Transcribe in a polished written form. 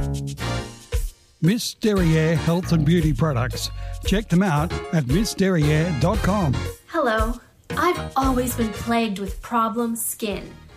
Miss Derriere Health and Beauty Products. Check them out at missderriere.com. Hello. I've always been plagued with problem skin.